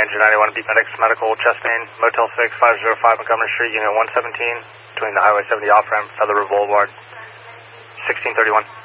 Engine 91, Beat Medics, Medical, chest pain, Motel 6, 505 Montgomery Street, Unit 117, between the Highway 70 off-ramp, Feather River Boulevard, 1631.